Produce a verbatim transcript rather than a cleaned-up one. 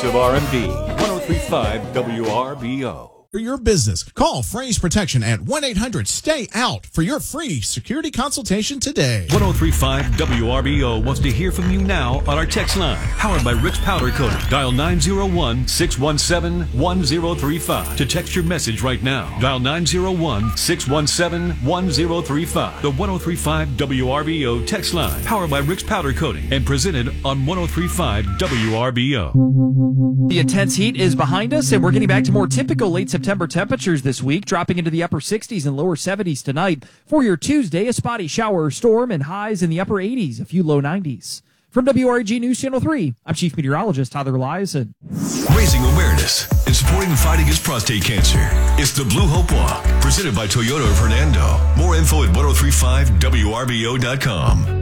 Of R M D, one oh three point five W R B O. For your business, call Phrase Protection at one eight hundred stay out for your free security consultation today. one oh three point five W R B O wants to hear from you now on our text line, powered by Rick's Powder Coating. Dial nine oh one, six one seven, one oh three five to text your message right now. Dial nine oh one, six one seven, one oh three five. The one oh three point five W R B O text line, powered by Rick's Powder Coating and presented on one oh three point five W R B O. The intense heat is behind us, and we're getting back to more typical late September temperatures this week, dropping into the upper sixties and lower seventies tonight. For your Tuesday, a spotty shower or storm and highs in the upper eighties, a few low nineties. From W R A G News Channel three, I'm Chief Meteorologist Tyler Eliason. Raising awareness and supporting the fight against prostate cancer. It's the Blue Hope Walk, presented by Toyota of Hernando. More info at ten thirty-five W R B O dot com.